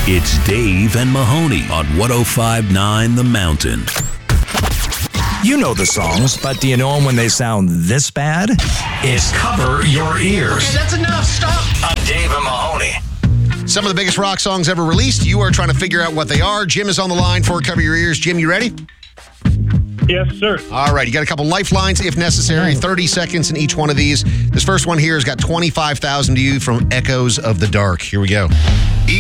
It's Dave and Mahoney on 105.9 The Mountain. You know the songs, but do you know them when they sound this bad? It's Cover Your Ears. Okay, that's enough. Stop. I'm Dave and Mahoney. Some of the biggest rock songs ever released. You are trying to figure out what they are. Jim is on the line for Cover Your Ears. Jim, you ready? Yes, sir. All right, you got a couple lifelines if necessary. 30 seconds in each one of these. This first one here has got 25,000 to you from Echoes of the Dark. Here we go.